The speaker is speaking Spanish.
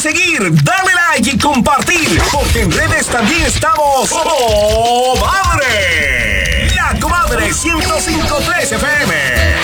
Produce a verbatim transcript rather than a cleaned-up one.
seguir, dale like y compartir, porque en redes también estamos ¡Oh, madre! La Comadre ciento cinco punto tres F M.